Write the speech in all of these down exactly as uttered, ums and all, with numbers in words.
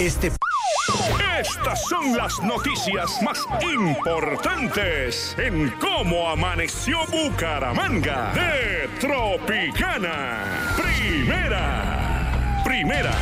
Este... Estas son las noticias más importantes en Cómo Amaneció Bucaramanga de Tropicana. Primera, primera.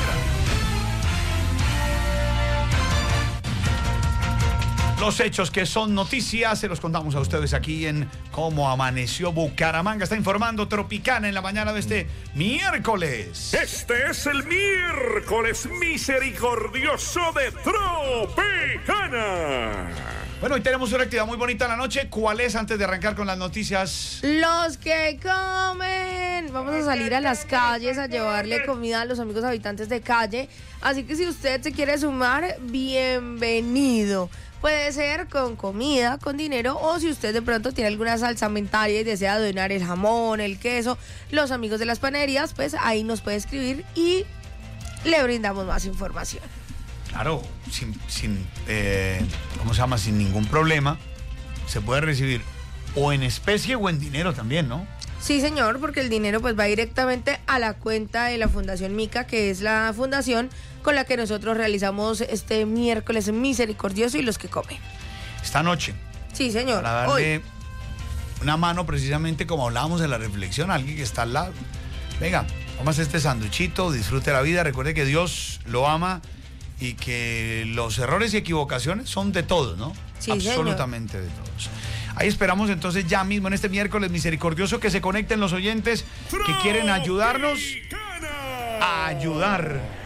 Los hechos que son noticias se los contamos a ustedes aquí en Cómo Amaneció Bucaramanga. Está informando Tropicana en la mañana de este miércoles. Este es el miércoles misericordioso de Tropicana. Bueno, hoy tenemos una actividad muy bonita en la noche. ¿Cuál es antes de arrancar con las noticias? Los que comen. Vamos a salir a las calles a llevarle comida a los amigos habitantes de calle. Así que si usted se quiere sumar, bienvenido. Puede ser con comida, con dinero, o si usted de pronto tiene alguna salsamentaria y desea donar el jamón, el queso, los amigos de las panaderías, pues ahí nos puede escribir y le brindamos más información. Claro, sin, sin eh, ¿cómo se llama? Sin ningún problema. Se puede recibir o en especie o en dinero también, ¿no? Sí, señor, porque el dinero pues va directamente a la cuenta de la Fundación Mica, que es la fundación con la que nosotros realizamos este miércoles misericordioso y los que comen. Esta noche. Sí, señor. Para darle Hoy. una mano precisamente como hablábamos en la reflexión a alguien que está al lado. Venga, cómase este sanduchito, disfrute la vida, recuerde que Dios lo ama y que los errores y equivocaciones son de todos, ¿no? Sí, absolutamente señor. de todos. Ahí esperamos entonces ya mismo en este miércoles misericordioso que se conecten los oyentes que quieren ayudarnos a ayudar.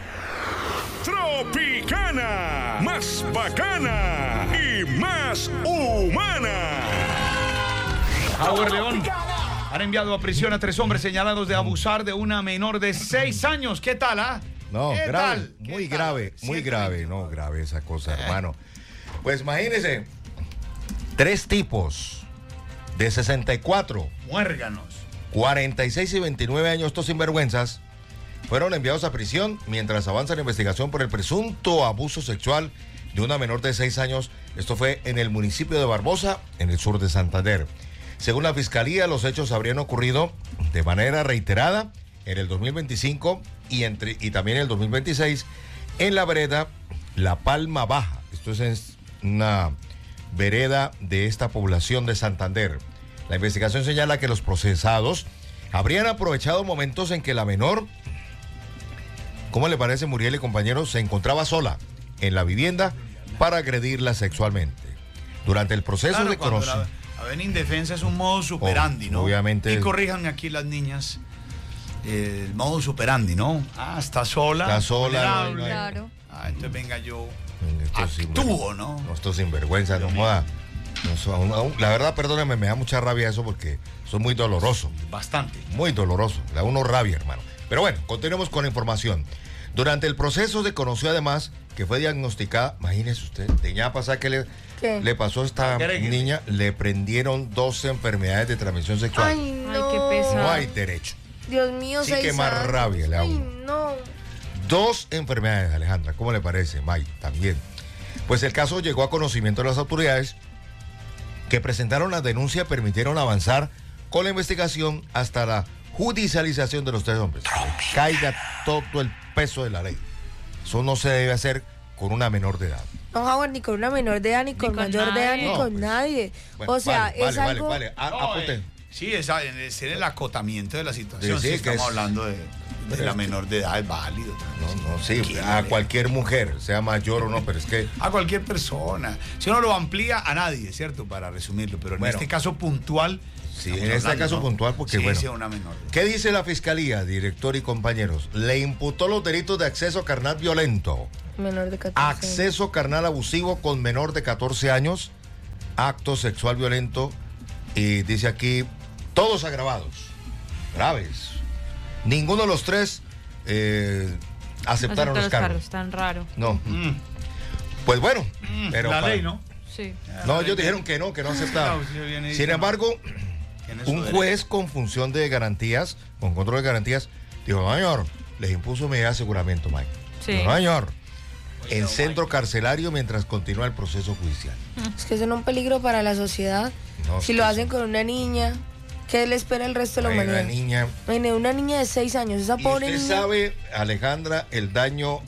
Tropicana, más bacana y más humana. Howard León han enviado a prisión a tres hombres señalados de abusar de una menor de seis años. ¿Qué tal, ah? No, ¿Qué grave, tal? muy ¿Qué grave, tal? muy Siete grave, veinte. no, grave esa cosa, hermano. Pues imagínense, tres tipos de sesenta y cuatro, Muérganos. cuarenta y seis y veintinueve años, estos sinvergüenzas, fueron enviados a prisión mientras avanza la investigación por el presunto abuso sexual de una menor de seis años. Esto fue en el municipio de Barbosa, en el sur de Santander. Según la fiscalía, los hechos habrían ocurrido de manera reiterada en el dos mil veinticinco y, entre, y también en el dos mil veintiséis en la vereda La Palma Baja. Esto es una vereda de esta población de Santander. La investigación señala que los procesados habrían aprovechado momentos en que la menor, ¿cómo le parece, Muriel y compañeros?, se encontraba sola en la vivienda para agredirla sexualmente. Durante el proceso Claro, de cuando conocimiento. la, la ven indefensa es un modo superandi, ¿no? Obviamente. Y corríjanme aquí las niñas. Eh, el modo superandi, ¿no? Ah, está sola. Está sola, vulnerable. no hay- Claro. Ah, entonces venga yo. Estos Actúo, sinver- ¿no? No, estos sinvergüenza, no joda. No, son- aún- aún- la verdad, perdóname, me da mucha rabia eso porque son muy dolorosos. Bastante. Muy doloroso. Le da uno rabia, hermano. Pero bueno, continuemos con la información. Durante el proceso se conoció además que fue diagnosticada, imagínese usted, de ya pasar que le, ¿Qué? le pasó a esta Agréguele. niña, le prendieron doce enfermedades de transmisión sexual. Ay, no. Ay, qué pesado. No hay derecho. Dios mío, Sí, seis que más años. rabia le da Ay, uno. no. Dos enfermedades, Alejandra. ¿Cómo le parece, May? También. Pues el caso llegó a conocimiento de las autoridades que presentaron la denuncia, permitieron avanzar con la investigación hasta la judicialización de los tres hombres. Que caiga todo el peso de la ley. Eso no se debe hacer con una menor de edad. No, Howard, ni con una menor de edad, ni con, con mayor de edad, nadie. ni No, con pues, nadie. Bueno, o sea, vale, es vale, algo... Vale, vale, No, apunten. eh, sí, es, es el acotamiento de la situación. Sí, Sí, sí, que estamos es- hablando de, de la menor de edad, es válido. No, no, sí, ¿Quién a le- cualquier mujer, sea mayor o no, pero es que... A cualquier persona. Si uno lo amplía, a nadie, ¿cierto? Para resumirlo. Pero en Bueno. este caso puntual. Sí, estamos en este hablando, caso ¿no? puntual, porque, sí, bueno. sí, una menor. ¿Qué dice la fiscalía, director y compañeros? Le imputó los delitos de acceso carnal violento, Menor de catorce. acceso carnal abusivo con menor de catorce años, acto sexual violento, y dice aquí, todos agravados, graves. Ninguno de los tres eh, aceptaron Acepta los cargos. Tan raro. No. Mm, Pues bueno, pero la para- ley, ¿no? Sí. No, ellos dijeron que no, que no aceptaban. Claro, sí, viene Sin diciendo, embargo, tiene su un derecho. juez con función de garantías, con control de garantías, dijo, no, señor, les impuso medida de aseguramiento, Mike. Sí. Dijo, no, señor, Oye, en no, centro carcelario mientras continúa el proceso judicial. Es que son un peligro para la sociedad. No, si es lo que hacen con una niña, ¿qué le espera el resto de la Hay humanidad? una niña. Imagine, una niña de seis años, esa Y pobre usted niña. sabe, Alejandra, el daño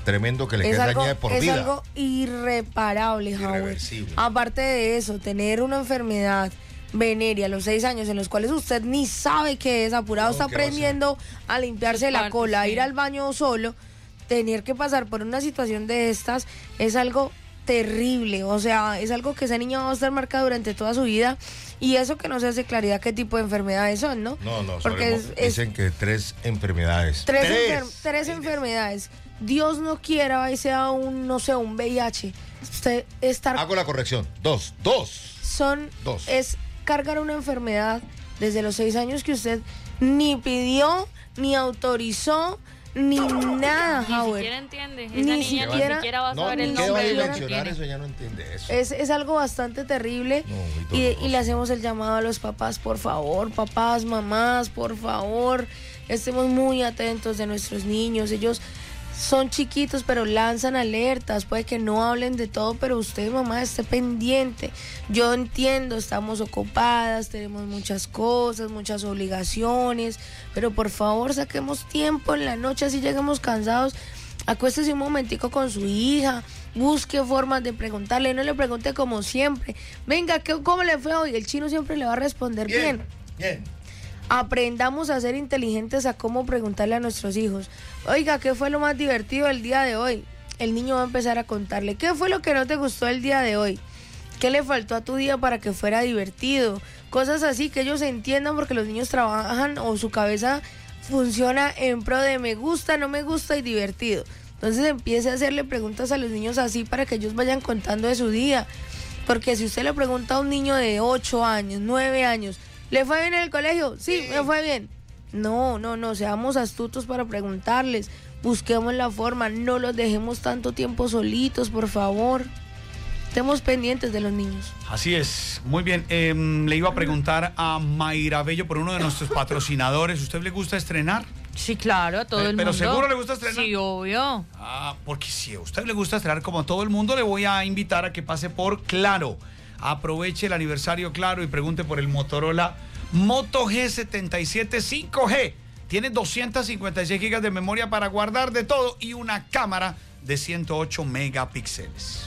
tremendo que le quede dañada por es vida. Es algo irreparable, Howard. Aparte de eso, tener una enfermedad venérea a los seis años en los cuales usted ni sabe qué es, apurado, no, está aprendiendo a, a limpiarse la cola, a ir al baño solo, tener que pasar por una situación de estas es algo terrible, o sea, es algo que esa niña va a estar marcada durante toda su vida, y eso que no se hace claridad qué tipo de enfermedades son, ¿no? No, no, porque es, dicen es, que tres enfermedades. Tres, tres. Enfer tres enfermedades. Dios no quiera y sea un, no sé, un V I H. Usted estar... Hago la corrección. Dos, dos. Son... Dos. Es cargar una enfermedad desde los seis años que usted ni pidió, ni autorizó, ni nada, ni Howard. Siquiera entiende. Esa Ni niña siquiera, ni siquiera va a saber no, el ¿qué nombre va a de lo que mencionar tiene. eso? Ya no entiende eso. Es, es algo bastante terrible, no, y, y le hacemos el llamado a los papás, por favor, papás, mamás, por favor, estemos muy atentos de nuestros niños. Ellos son chiquitos, pero lanzan alertas, puede que no hablen de todo, pero usted, mamá, esté pendiente. Yo entiendo, estamos ocupadas, tenemos muchas cosas, muchas obligaciones, pero por favor saquemos tiempo en la noche, así lleguemos cansados, acuéstese un momentico con su hija, busque formas de preguntarle, no le pregunte como siempre, venga, ¿qué, ¿cómo le fue hoy? El chino siempre le va a responder bien. Bien, bien. Aprendamos a ser inteligentes a cómo preguntarle a nuestros hijos. Oiga, ¿qué fue lo más divertido del día de hoy? El niño va a empezar a contarle. ¿Qué fue lo que no te gustó el día de hoy? ¿Qué le faltó a tu día para que fuera divertido? Cosas así que ellos entiendan, porque los niños trabajan o su cabeza funciona en pro de me gusta, no me gusta y divertido. Entonces empiece a hacerle preguntas a los niños así para que ellos vayan contando de su día. Porque si usted le pregunta a un niño de ocho años, nueve años, ¿le fue bien en el colegio? Sí, me fue bien. No, no, no, seamos astutos para preguntarles. Busquemos la forma, no los dejemos tanto tiempo solitos, por favor. Estemos pendientes de los niños. Así es, muy bien. Eh, le iba a preguntar a Mayra Bello por uno de nuestros patrocinadores. ¿Usted le gusta estrenar? Sí, claro, a todo pero, el pero mundo. ¿Pero seguro le gusta estrenar? Sí, obvio. Ah, porque si a usted le gusta estrenar como a todo el mundo, le voy a invitar a que pase por Claro. Aproveche el aniversario Claro y pregunte por el Motorola Moto G setenta y siete cinco G. Tiene doscientas cincuenta y seis gigas de memoria para guardar de todo y una cámara de ciento ocho megapíxeles.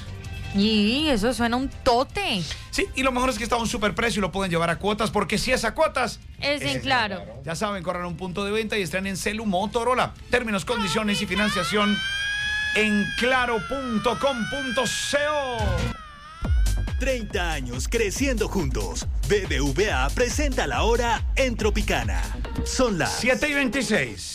Y eso suena un tote. Sí, y lo mejor es que está a un superprecio y lo pueden llevar a cuotas, porque si es a cuotas... Es en Claro. Ya saben, corran a un punto de venta y estén en Celu Motorola. Términos, condiciones y financiación en claro punto com punto co. treinta años creciendo juntos. B B V A presenta la hora en Tropicana. Son las siete y veintiséis.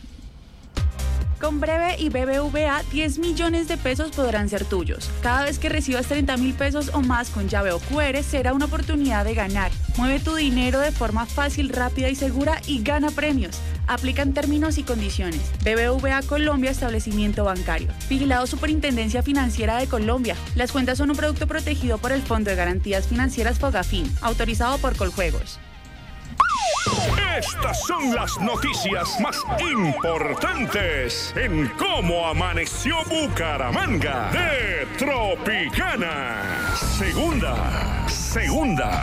Con Breve y B B V A, diez millones de pesos podrán ser tuyos. Cada vez que recibas treinta mil pesos o más con llave o Q R, será una oportunidad de ganar. Mueve tu dinero de forma fácil, rápida y segura y gana premios. Aplican términos y condiciones. B B V A Colombia, establecimiento bancario. Vigilado Superintendencia Financiera de Colombia. Las cuentas son un producto protegido por el Fondo de Garantías Financieras Fogafín, autorizado por Coljuegos. Estas son las noticias más importantes en Cómo Amaneció Bucaramanga de Tropicana. Segunda, segunda.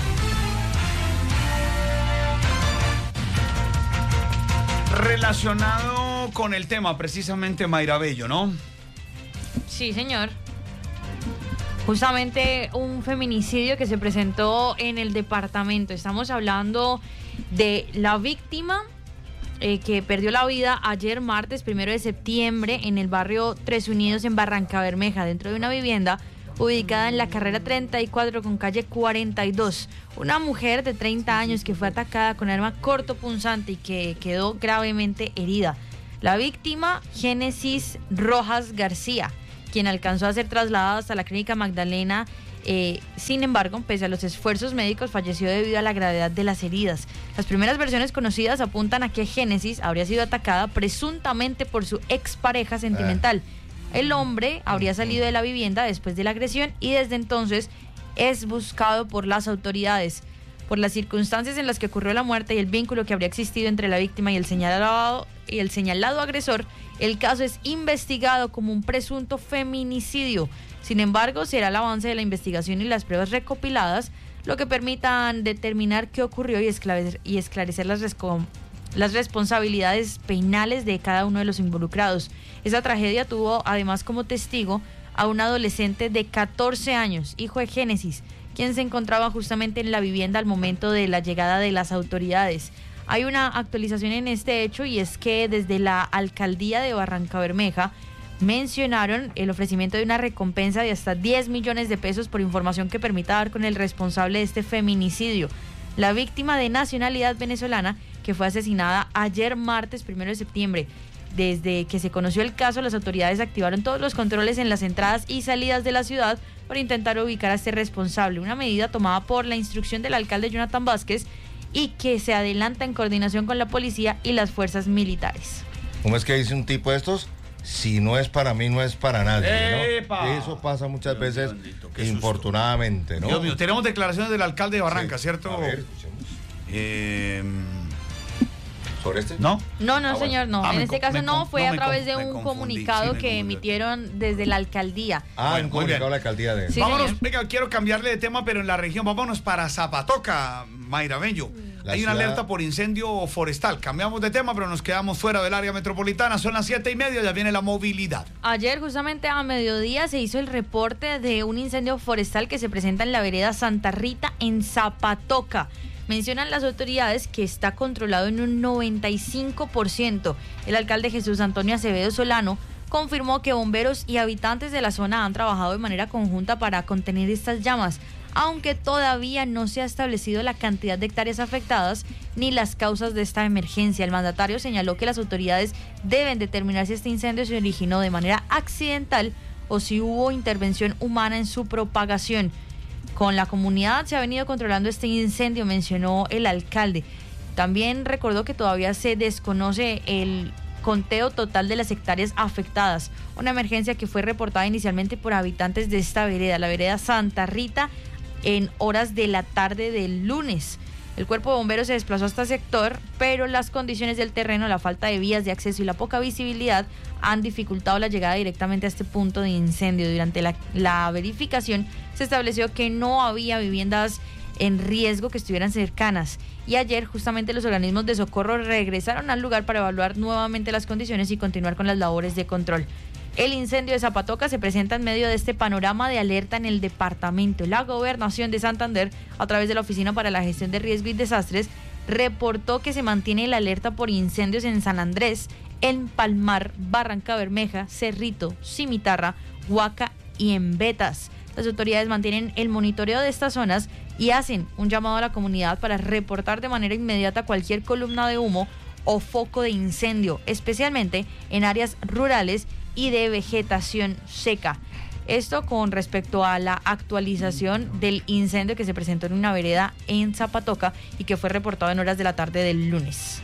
Relacionado con el tema, precisamente, Mayra Bello, ¿no? Sí, señor. Justamente un feminicidio que se presentó en el departamento. Estamos hablando de la víctima eh, que perdió la vida ayer martes, primero de septiembre, en el barrio Tres Unidos en Barranca Bermeja, dentro de una vivienda ubicada en la carrera treinta y cuatro con calle cuarenta y dos. Una mujer de treinta años que fue atacada con arma cortopunzante y que quedó gravemente herida. La víctima, Génesis Rojas García, quien alcanzó a ser trasladada hasta la clínica Magdalena. Eh, sin embargo, pese a los esfuerzos médicos, falleció debido a la gravedad de las heridas. Las primeras versiones conocidas apuntan a que Génesis habría sido atacada presuntamente por su expareja sentimental. El hombre habría salido de la vivienda después de la agresión y desde entonces es buscado por las autoridades. Por las circunstancias en las que ocurrió la muerte y el vínculo que habría existido entre la víctima y el señalado, y el señalado agresor, el caso es investigado como un presunto feminicidio. Sin embargo, será el avance de la investigación y las pruebas recopiladas lo que permitan determinar qué ocurrió y esclarecer, y esclarecer las, resco- las responsabilidades penales de cada uno de los involucrados. Esa tragedia tuvo además como testigo a un adolescente de catorce años, hijo de Génesis, quien se encontraba justamente en la vivienda al momento de la llegada de las autoridades. Hay una actualización en este hecho y es que desde la alcaldía de Barrancabermeja mencionaron el ofrecimiento de una recompensa de hasta diez millones de pesos por información que permita dar con el responsable de este feminicidio. La víctima, de nacionalidad venezolana, que fue asesinada ayer martes primero de septiembre. Desde que se conoció el caso, las autoridades activaron todos los controles en las entradas y salidas de la ciudad para intentar ubicar a este responsable, una medida tomada por la instrucción del alcalde Jonathan Vázquez y que se adelanta en coordinación con la policía y las fuerzas militares. ¿Cómo es que dice un tipo de estos? Si no es para mí, no es para nadie, ¡Epa! ¿no? Eso pasa muchas Dios veces, bendito, qué infortunadamente, ¿no? Dios mío, tenemos declaraciones del alcalde de Barranca, Sí. ¿cierto? A ver, escuchemos. Eh, ¿Sobre este? ¿No? No, no, Ah, bueno. señor, no. Ah, en me este con- caso me no, con- fue no, a me través con- de me un confundí, comunicado sí, me que confundí. emitieron desde la alcaldía. Ah, Bueno, un muy bien. comunicado de la alcaldía de... Sí, Vámonos, señor. venga, quiero cambiarle de tema, pero en la región, vámonos para Zapatoca, Mayra Bello. La Hay una ciudad- alerta por incendio forestal. Cambiamos de tema, pero nos quedamos fuera del área metropolitana. Son las siete y media, ya viene la movilidad. Ayer, justamente a mediodía, se hizo el reporte de un incendio forestal que se presenta en la vereda Santa Rita, en Zapatoca. Mencionan las autoridades que está controlado en un noventa y cinco por ciento. El alcalde Jesús Antonio Acevedo Solano confirmó que bomberos y habitantes de la zona han trabajado de manera conjunta para contener estas llamas, aunque todavía no se ha establecido la cantidad de hectáreas afectadas ni las causas de esta emergencia. El mandatario señaló que las autoridades deben determinar si este incendio se originó de manera accidental o si hubo intervención humana en su propagación. Con la comunidad se ha venido controlando este incendio, mencionó el alcalde. También recordó que todavía se desconoce el conteo total de las hectáreas afectadas. Una emergencia que fue reportada inicialmente por habitantes de esta vereda, la vereda Santa Rita, en horas de la tarde del lunes. El cuerpo de bomberos se desplazó hasta el sector, pero las condiciones del terreno, la falta de vías de acceso y la poca visibilidad han dificultado la llegada directamente a este punto de incendio. Durante la, la verificación se estableció que no había viviendas en riesgo que estuvieran cercanas. Y ayer justamente los organismos de socorro regresaron al lugar para evaluar nuevamente las condiciones y continuar con las labores de control. El incendio de Zapatoca se presenta en medio de este panorama de alerta en el departamento. La Gobernación de Santander, a través de la Oficina para la Gestión de Riesgo y Desastres, reportó que se mantiene la alerta por incendios en San Andrés, en Palmar, Barrancabermeja, Cerrito, Cimitarra, Huaca y en Betas. Las autoridades mantienen el monitoreo de estas zonas y hacen un llamado a la comunidad para reportar de manera inmediata cualquier columna de humo o foco de incendio, especialmente en áreas rurales y de vegetación seca. Esto con respecto a la actualización del incendio que se presentó en una vereda en Zapatoca y que fue reportado en horas de la tarde del lunes.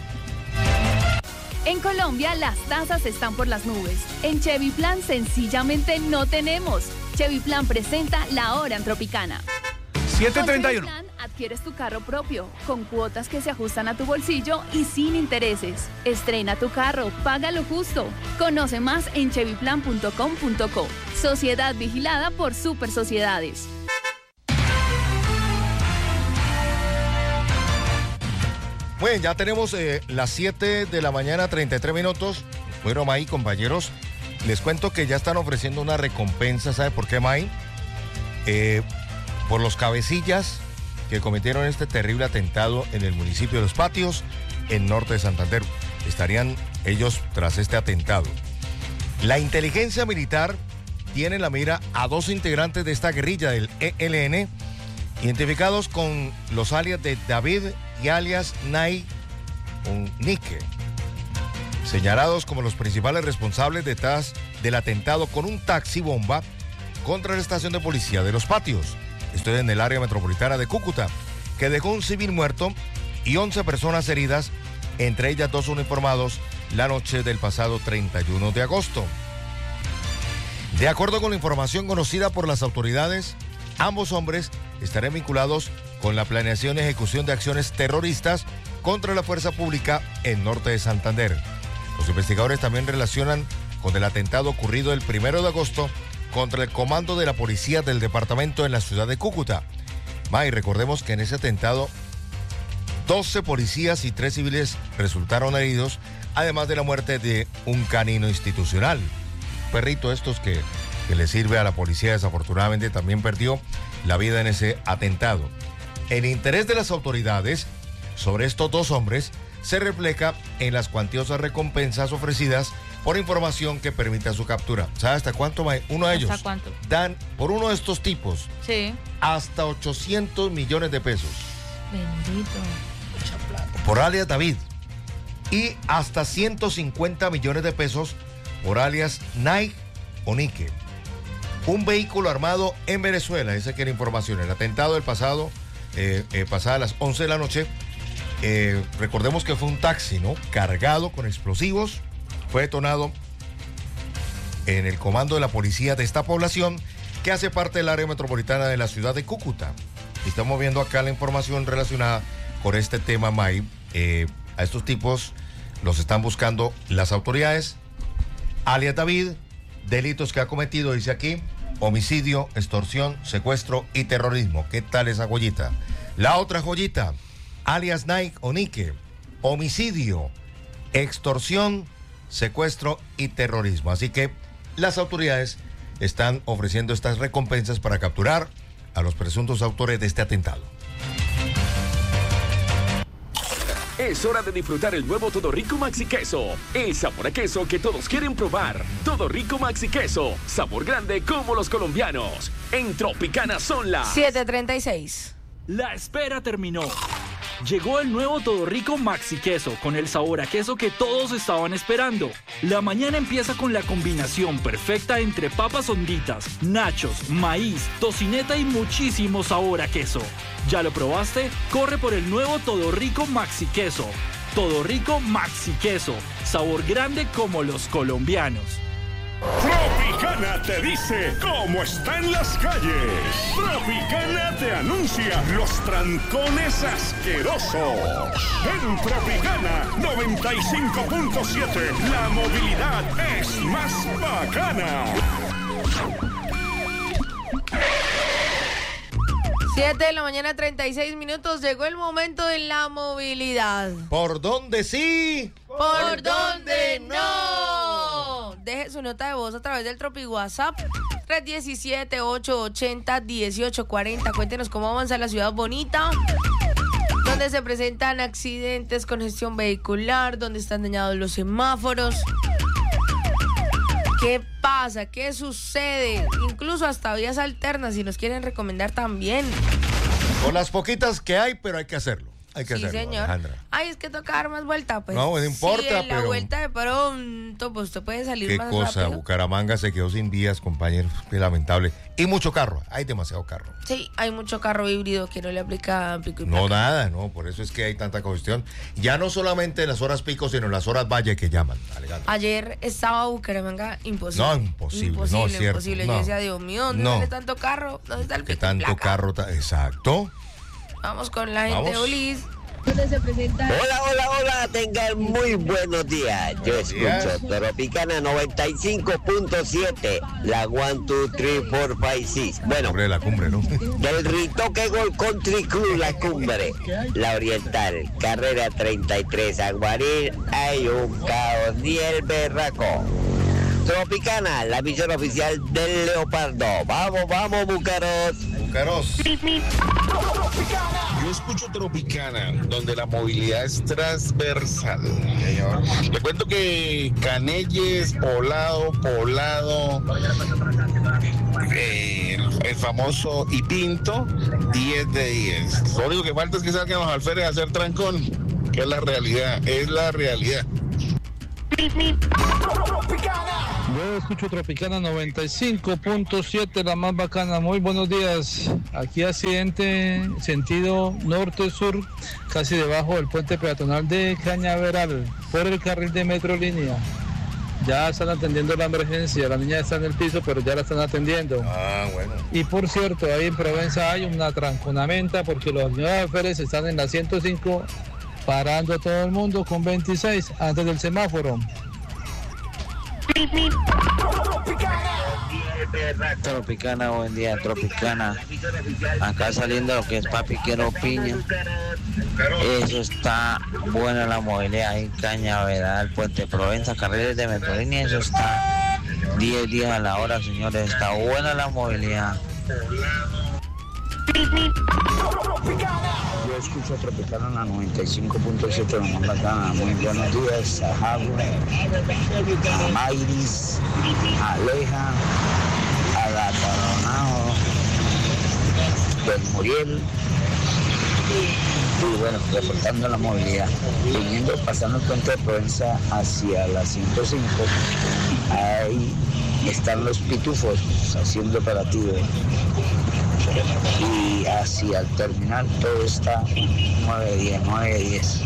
En Colombia las tasas están por las nubes. En Chevy Plan sencillamente no tenemos. Chevy Plan presenta La Hora en Tropicana. siete Con treinta y Chevy uno. Plan adquieres tu carro propio, con cuotas que se ajustan a tu bolsillo y sin intereses. Estrena tu carro, paga lo justo. Conoce más en chevy plan punto com punto co. Sociedad vigilada por Super Sociedades. Bueno, ya tenemos eh, las siete de la mañana, treinta y tres minutos. Bueno, May, compañeros, les cuento que ya están ofreciendo una recompensa. ¿Sabe por qué, May? Eh, por los cabecillas que cometieron este terrible atentado en el municipio de Los Patios, en norte de Santander. Estarían ellos tras este atentado. La inteligencia militar tiene en la mira a dos integrantes de esta guerrilla del E L N, identificados con los alias de David y alias Nay Unnique, señalados como los principales responsables detrás del atentado con un taxi bomba contra la estación de policía de Los Patios. Esto en el área metropolitana de Cúcuta, que dejó un civil muerto y once personas heridas, entre ellas dos uniformados, la noche del pasado treinta y uno de agosto. De acuerdo con la información conocida por las autoridades, ambos hombres estarán vinculados con la planeación y ejecución de acciones terroristas contra la fuerza pública en norte de Santander. Los investigadores también relacionan con el atentado ocurrido el primero de agosto contra el comando de la policía del departamento en la ciudad de Cúcuta. May, recordemos que en ese atentado doce policías y tres civiles resultaron heridos, además de la muerte de un canino institucional. Perrito estos que, que le sirve a la policía, desafortunadamente también perdió la vida en ese atentado. El interés de las autoridades sobre estos dos hombres se refleja en las cuantiosas recompensas ofrecidas por información que permita su captura. ¿Sabe hasta cuánto? Uno de ellos ¿Hasta cuánto? Dan por uno de estos tipos Sí. hasta ochocientos millones de pesos. Bendito. Por alias David. Y hasta ciento cincuenta millones de pesos por alias Nike Onique. Un vehículo armado en Venezuela, esa que era información. El atentado del pasado, eh, eh, pasada las once de la noche, eh, recordemos que fue un taxi, ¿no? Cargado con explosivos, fue detonado en el comando de la policía de esta población, que hace parte del área metropolitana de la ciudad de Cúcuta. Estamos viendo acá la información relacionada con este tema, May. Eh, a estos tipos los están buscando las autoridades. Alias David, delitos que ha cometido, dice aquí, homicidio, extorsión, secuestro y terrorismo. ¿Qué tal esa joyita? La otra joyita, alias Nike Onique, homicidio, extorsión, secuestro y terrorismo. Así que las autoridades están ofreciendo estas recompensas para capturar a los presuntos autores de este atentado. Es hora de disfrutar el nuevo Todo Rico Maxi Queso. El sabor a queso que todos quieren probar. Todo Rico Maxi Queso. Sabor grande como los colombianos. En Tropicana son las siete treinta y seis. La espera terminó. Llegó el nuevo Todo Rico Maxi Queso con el sabor a queso que todos estaban esperando. La mañana empieza con la combinación perfecta entre papas honditas, nachos, maíz, tocineta y muchísimo sabor a queso. ¿Ya lo probaste? Corre por el nuevo Todo Rico Maxi Queso. Todo Rico Maxi Queso. Sabor grande como los colombianos. Tropicana te dice cómo está en las calles. Tropicana te anuncia los trancones asquerosos. En Tropicana noventa y cinco punto siete, la movilidad es más bacana. siete de la mañana, treinta y seis minutos. Llegó el momento de la movilidad. ¿Por dónde sí? ¿Por dónde no? Deje su nota de voz a través del Tropi WhatsApp tres uno siete, ocho ocho cero, uno ocho cuatro cero. Cuéntenos cómo avanza la ciudad bonita, donde se presentan accidentes, congestión vehicular, donde están dañados los semáforos. ¿Qué pasa? ¿Qué sucede? Incluso hasta vías alternas, si nos quieren recomendar también. Con las poquitas que hay, pero hay que hacerlo. Hay que Sí, hacerlo, señor. Alejandra. Ay, es que toca dar más vuelta, pues. No, no importa, sí, en la pero- vuelta de pronto, pues usted puede salir Qué más cosa, rápido. Bucaramanga se quedó sin vías, compañeros. Qué lamentable. Y mucho carro, hay demasiado carro. Sí, hay mucho carro híbrido que no le aplica pico y No, placa. nada, no, por eso es que hay tanta congestión. Ya no solamente en las horas pico, sino en las horas valle que llaman, Alejandra. Ayer estaba Bucaramanga imposible. No, imposible, Imposible, no, cierto, imposible. no. Yo decía, Dios mío, ¿dónde No. sale tanto carro? ¿Dónde está el Que pico y tanto placa? carro, ta- exacto. Vamos con la gente de Vamos. Ulis. Hola, hola, hola, tengan muy buenos días. Yo días. escucho Tropicana noventa y cinco punto siete, la one, two, three, four, five, six. Bueno, Sobre la cumbre, ¿no? del Ritoque Gol Country Club La Cumbre, La Oriental, carrera treinta y tres, Aguarir, hay un caos ni el berraco. Tropicana, la misión oficial del Leopardo. Vamos, vamos, Bucaros. Bucaros. Yo escucho Tropicana, donde la movilidad es transversal. Le cuento que Canelles, Poblado, Poblado, eh, el famoso y Pinto, diez de diez. Lo único que falta es que salgan los alférez a hacer trancón, que es la realidad, es la realidad. Yo escucho Tropicana noventa y cinco punto siete, la más bacana. Muy buenos días. Aquí accidente sentido norte-sur, casi debajo del puente peatonal de Cañaveral, por el carril de Metrolínea. Ya están atendiendo la emergencia. La niña está en el piso, pero ya la están atendiendo. Ah, bueno. Y por cierto, ahí en Provenza hay una tranconamenta porque los señores alférez están en la ciento cinco parando a todo el mundo con veintiséis antes del semáforo. Tropicana, buen día, Tropicana. Acá saliendo lo que es Papi Quiero Piña. Eso está buena la movilidad en Cañaveral, Puente Provenza, carriles de Metrolínea. Eso está diez días a la hora, señores. Está buena la movilidad. Yo escucho a Tropicana en la noventa y cinco punto siete, la más bacana. Muy buenos días a Javier, a Mayris, a Aleja, a la Taronao, del Muriel. Y bueno, reportando la movilidad, viniendo, pasando el puente de Provenza hacia la ciento cinco, ahí están los pitufos haciendo operativo. Y hacia el terminal todo está nueve diez, nueve diez.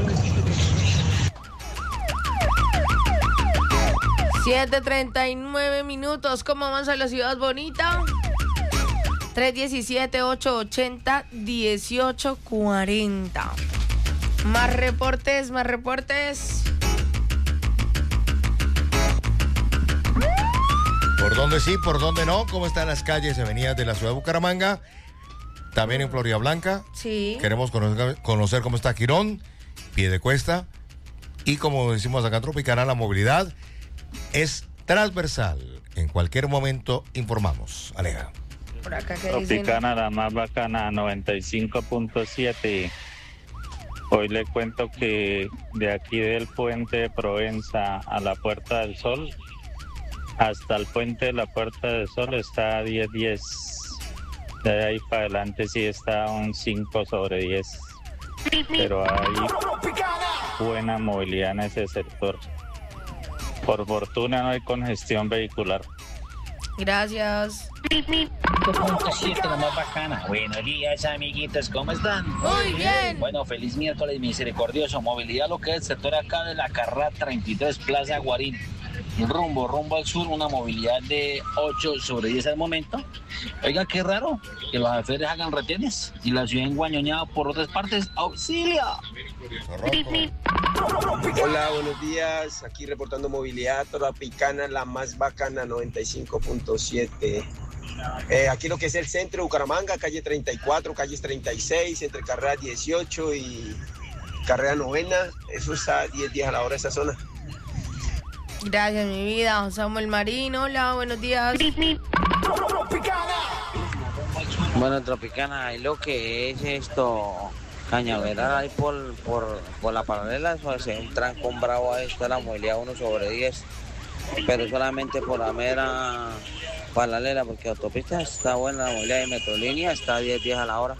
siete treinta y nueve minutos. ¿Cómo avanza la ciudad bonita? tres diecisiete, ocho ochenta, dieciocho cuarenta. Más reportes, más reportes. ¿Por dónde sí, por dónde no? ¿Cómo están las calles y avenidas de la ciudad de Bucaramanga? También en Florida Blanca. Sí. Queremos conocer, conocer cómo está Quirón, Piedecuesta. Y como decimos acá en Tropicana, la movilidad es transversal. En cualquier momento informamos. Aleja. Por acá, ¿qué Tropicana, dicen? la más bacana, noventa y cinco punto siete. Hoy le cuento que de aquí del puente de Provenza a la Puerta del Sol, hasta el puente de la Puerta del Sol está a diez diez. De ahí para adelante sí está un cinco sobre diez. Pero hay buena movilidad en ese sector. Por fortuna no hay congestión vehicular. Gracias. cinco punto siete, la más bacana. Buenos días, amiguitos, ¿cómo están? Muy bien. Bueno, feliz miércoles misericordioso. Movilidad, lo que es el sector acá de la carrera treinta y tres, Plaza Guarín. Rumbo, rumbo al sur, una movilidad de ocho sobre diez al momento. Oiga, qué raro que los alférez hagan retenes y la ciudad enguañoñada por otras partes. ¡Auxilio! Hola, buenos días. Aquí reportando movilidad Tropicana, la más bacana, noventa y cinco punto siete. Eh, aquí lo que es el centro de Bucaramanga, calle treinta y cuatro, calles treinta y seis, entre carrera dieciocho y carrera novena. Eso está diez días a la hora esa zona. Gracias, mi vida. Samuel Marín, hola, buenos días. Bueno, Tropicana, hay lo que es esto, Cañaveral, ahí por, por, por la paralela, eso es un trancón bravo a esto, la movilidad uno sobre diez, pero solamente por la mera paralela, porque autopista está buena, la movilidad de Metrolínea está a diez diez a la hora.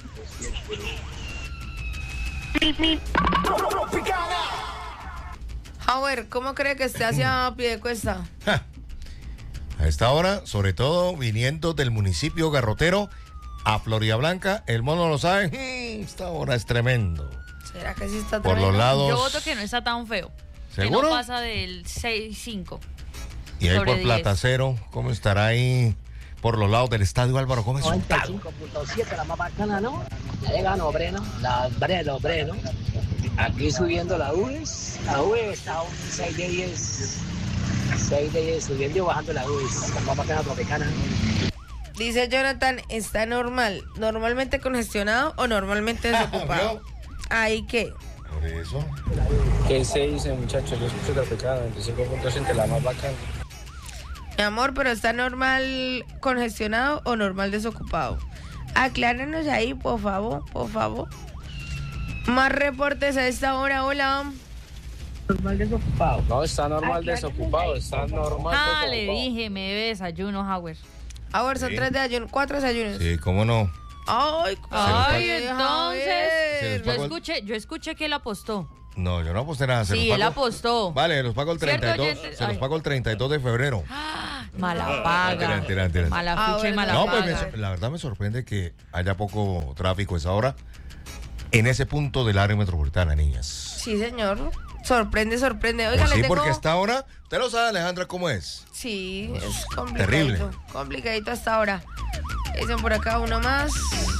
Howard, ¿cómo cree que esté hacia Piedecuesta? A esta hora, sobre todo viniendo del municipio garrotero a Florida Blanca, el mono lo sabe, esta hora es tremendo. ¿Será que sí está Por tremendo? los lados. Yo voto que no está tan feo. ¿Seguro? Que no pasa del seis cinco. Y ahí sobre por diez. Platacero, ¿cómo estará ahí por los lados del estadio Álvaro Gómez noventa y Hurtado? cinco punto siete, la más bacana, ¿no? Ya llegan los Breno, las Breno, Breno. Aquí subiendo la U E S, la U E S está a un seis de diez, seis de diez, subiendo y bajando la U E S, la más bacana Tropicana. Dice Jonathan, ¿está normal? ¿Normalmente congestionado o normalmente desocupado? ¿Ahí qué? Por eso. ¿Qué se dice, muchachos? Yo escucho Tropicana, noventa y cinco punto siete, la más bacana. Mi amor, ¿pero está normal congestionado o normal desocupado? Aclárenos ahí, por favor, por favor. Más reportes a esta hora, hola. Normal desocupado. No, está normal desocupado, está normal Ah, desocupado. le dije, me debe desayuno, Howard. Howard, son Sí. tres desayunos, cuatro desayunos. Sí, cómo no. Ay, Ay, Javier. entonces, Se les yo pagó el- escuché, yo escuché que él apostó. No, yo no aposté nada. Se Sí, los él pago- apostó. Vale, los pago el ¿Cierto, treinta y dos. oyente? Se los Ay. pago el treinta y dos de febrero. Mala paga. Mentira, mentira, mentira. Mala Ah, ficha y bueno. mala No, pues paga. me sor- la verdad me sorprende que haya poco tráfico a esa hora en ese punto del área metropolitana, niñas. Sí, señor. Sorprende, sorprende. Oiga, Pues le sí, tengo... porque a esta hora, usted lo sabe, Alejandra, cómo es. Sí, es complicadito. terrible. Complicadito hasta ahora. Dicen por acá uno más.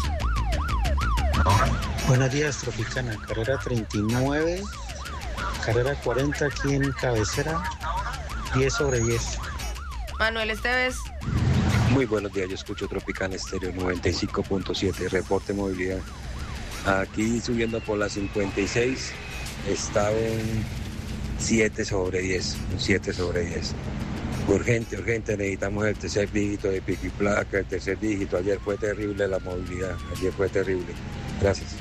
Buenos días, Tropicana. Carrera treinta y nueve, carrera cuarenta aquí en cabecera, diez sobre diez. Manuel Esteves. Muy buenos días, yo escucho Tropicana Estéreo noventa y cinco punto siete, reporte movilidad. Aquí subiendo por la cincuenta y seis está un siete sobre diez, un siete sobre diez. Urgente, urgente, necesitamos el tercer dígito de pico y placa, el tercer dígito. Ayer fue terrible la movilidad, ayer fue terrible. Gracias.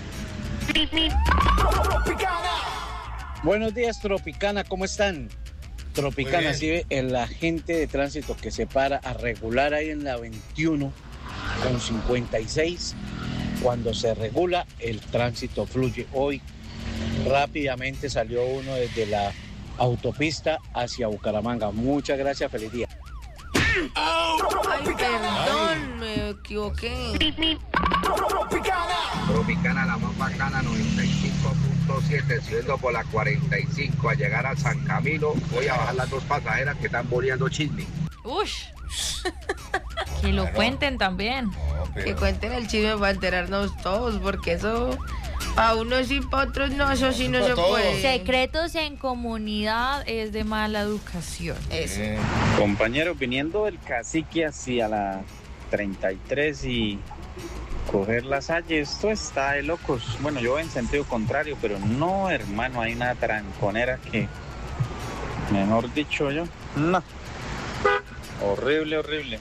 Buenos días, Tropicana, ¿cómo están? Tropicana, sí ve el agente de tránsito que se para a regular ahí en la veintiuno con cincuenta y seis. Cuando se regula, el tránsito fluye. Hoy rápidamente salió uno desde la autopista hacia Bucaramanga. Muchas gracias, feliz día. Ay, perdón, me equivoqué. Tropicana, la más bacana, noventa y cinco punto siete, subiendo por la cuarenta y cinco a llegar a San Camilo. Voy a bajar las dos pasajeras que están boleando chisme. Ush. Que lo cuenten también. No, pero... Que cuenten el chisme para enterarnos todos, porque eso... A unos y para otros no, eso sí no se puede. Secretos en comunidad es de mala educación. Eso. Eh, compañeros, viniendo del Cacique hacia la treinta y tres y coger la Salle, esto está de locos. Bueno, yo en sentido contrario, pero no, hermano, hay una tranconera que, mejor dicho yo, no. Horrible, horrible.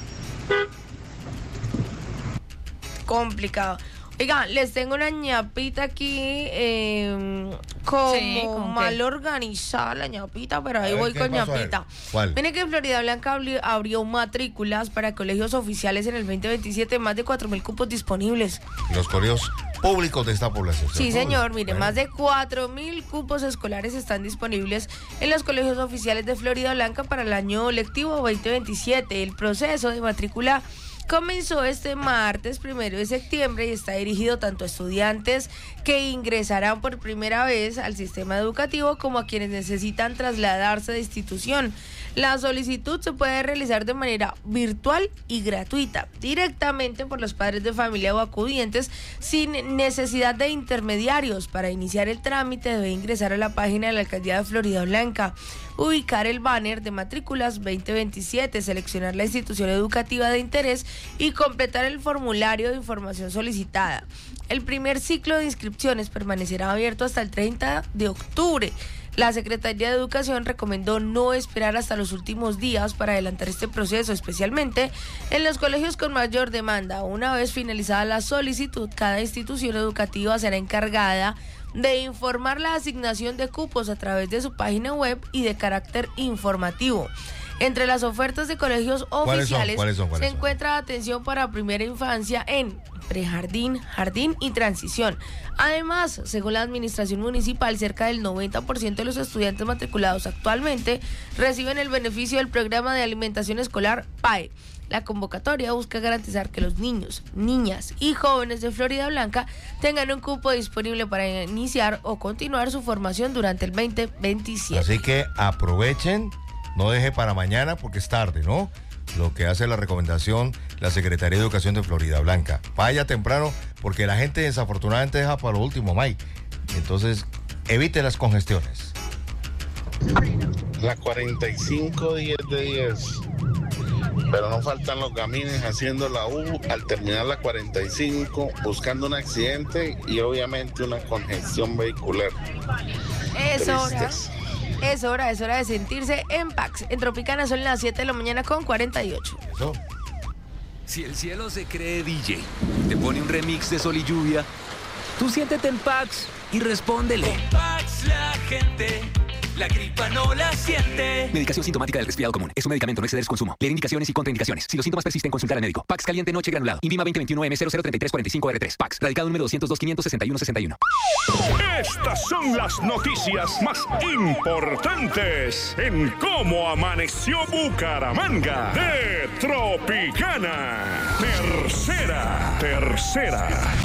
Complicado. Oigan, les tengo una ñapita aquí, eh, como Sí, ¿con mal qué? organizada la ñapita, pero ahí A ver, voy ¿qué con pasó? A ver, ñapita. ¿cuál? Miren que en Florida Blanca abri- abrió matrículas para colegios oficiales en el veinte veintisiete, más de cuatro mil cupos disponibles. Los colegios públicos de esta población. Sí, ¿cierto? señor, mire, Bueno. más de cuatro mil cupos escolares están disponibles en los colegios oficiales de Florida Blanca para el año lectivo veinte veintisiete. El proceso de matrícula comenzó este martes primero de septiembre y está dirigido tanto a estudiantes que ingresarán por primera vez al sistema educativo como a quienes necesitan trasladarse de institución. La solicitud se puede realizar de manera virtual y gratuita, directamente por los padres de familia o acudientes, sin necesidad de intermediarios. Para iniciar el trámite debe ingresar a la página de la Alcaldía de Florida Blanca, ubicar el banner de matrículas veinte veintisiete, seleccionar la institución educativa de interés y completar el formulario de información solicitada. El primer ciclo de inscripciones permanecerá abierto hasta el treinta de octubre. La Secretaría de Educación recomendó no esperar hasta los últimos días para adelantar este proceso, especialmente en los colegios con mayor demanda. Una vez finalizada la solicitud, cada institución educativa será encargada de informar la asignación de cupos a través de su página web y de carácter informativo. Entre las ofertas de colegios ¿Cuáles son? oficiales ¿Cuáles son? ¿Cuáles se son? encuentra atención para primera infancia en prejardín, jardín y transición. Además, según la administración municipal, cerca del noventa por ciento de los estudiantes matriculados actualmente reciben el beneficio del programa de alimentación escolar P A E. La convocatoria busca garantizar que los niños, niñas y jóvenes de Florida Blanca tengan un cupo disponible para iniciar o continuar su formación durante el veinte veintisiete. Así que aprovechen, no deje para mañana porque es tarde, ¿no? Lo que hace la recomendación la Secretaría de Educación de Florida Blanca. Vaya temprano porque la gente desafortunadamente deja para lo último, Mike. Entonces, evite las congestiones. La cuarenta y cinco, diez de diez. Pero no faltan los gamines haciendo la U al terminar la cuarenta y cinco, buscando un accidente y obviamente una congestión vehicular. Es hora. Tristes. Es hora, es hora de sentirse en Pax. En Tropicana son las siete de la mañana con cuarenta y ocho. Eso. Si el cielo se cree D J, te pone un remix de Sol y Lluvia, tú siéntete en Pax y respóndele. Con Pax la gente, la gripa no la siente. Medicación sintomática del resfriado común. Es un medicamento, no exceder su consumo. Leer indicaciones y contraindicaciones. Si los síntomas persisten, consultar al médico. Pax caliente noche granulado. Invima veinte veintiuno M cero cero treinta y tres cuarenta y cinco R tres. Pax. Radicado número doscientos dos, quinientos sesenta y uno, sesenta y uno. Estas son las noticias más importantes en cómo amaneció Bucaramanga de Tropicana. Tercera, tercera.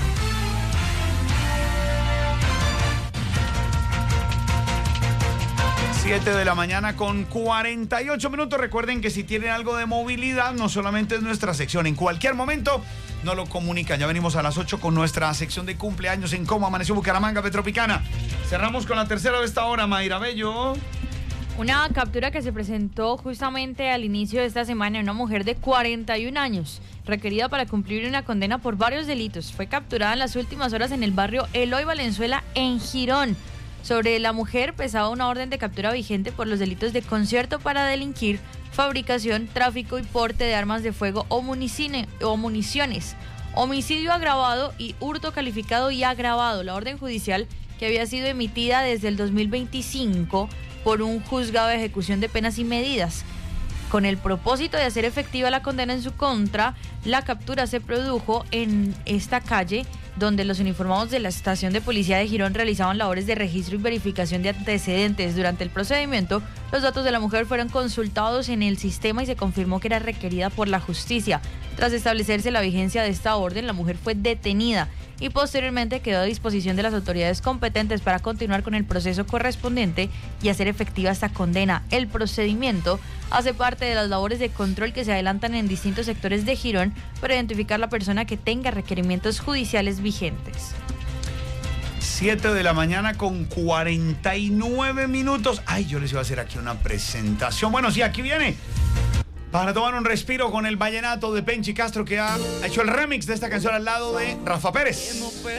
siete de la mañana con cuarenta y ocho minutos. Recuerden que si tienen algo de movilidad, no solamente es nuestra sección, en cualquier momento nos lo comunican. Ya venimos a las ocho con nuestra sección de cumpleaños en Cómo Amaneció Bucaramanga de Tropicana. Cerramos con la tercera de esta hora, Mayra Bello. Una captura que se presentó justamente al inicio de esta semana en una mujer de cuarenta y un años, requerida para cumplir una condena por varios delitos. Fue capturada en las últimas horas en el barrio Eloy Valenzuela, en Girón. Sobre la mujer pesaba una orden de captura vigente por los delitos de concierto para delinquir, fabricación, tráfico y porte de armas de fuego o, municine, o municiones, homicidio agravado y hurto calificado y agravado. La orden judicial, que había sido emitida desde el dos mil veinticinco por un juzgado de ejecución de penas y medidas, con el propósito de hacer efectiva la condena en su contra, la captura se produjo en esta calle, donde los uniformados de la estación de policía de Girón realizaban labores de registro y verificación de antecedentes. Durante el procedimiento, los datos de la mujer fueron consultados en el sistema y se confirmó que era requerida por la justicia. Tras establecerse la vigencia de esta orden, la mujer fue detenida y posteriormente quedó a disposición de las autoridades competentes para continuar con el proceso correspondiente y hacer efectiva esta condena. El procedimiento hace parte de las labores de control que se adelantan en distintos sectores de Girón para identificar la persona que tenga requerimientos judiciales vigentes. siete de la mañana con cuarenta y nueve minutos. Ay, yo les iba a hacer aquí una presentación. Bueno, sí, aquí viene. Para tomar un respiro con el vallenato de Penchi Castro, que ha hecho el remix de esta canción al lado de Rafa Pérez.